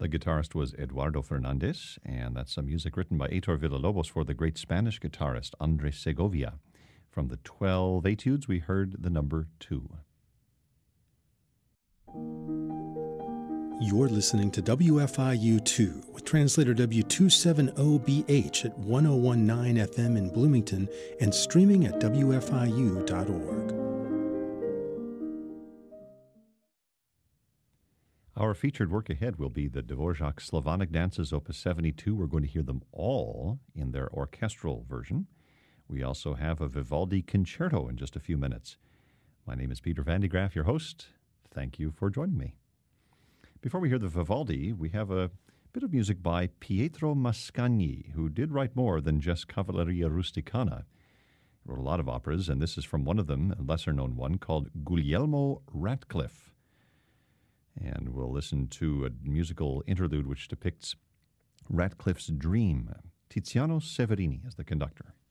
The guitarist was Eduardo Fernandez, and that's some music written by Heitor Villalobos for the great Spanish guitarist Andres Segovia. From the 12 etudes, we heard the number 2. You're listening to WFIU-2 with translator W270BH at 1019 FM in Bloomington and streaming at WFIU.org. Our featured work ahead will be the Dvorak Slavonic Dances, Opus 72. We're going to hear them all in their orchestral version. We also have a Vivaldi concerto in just a few minutes. My name is Peter Van de Graaff, your host. Thank you for joining me. Before we hear the Vivaldi, we have a bit of music by Pietro Mascagni, who did write more than just Cavalleria Rusticana. He wrote a lot of operas, and this is from one of them, a lesser-known one, called Guglielmo Ratcliffe. And we'll listen to a musical interlude which depicts Ratcliffe's dream. Tiziano Severini is the conductor.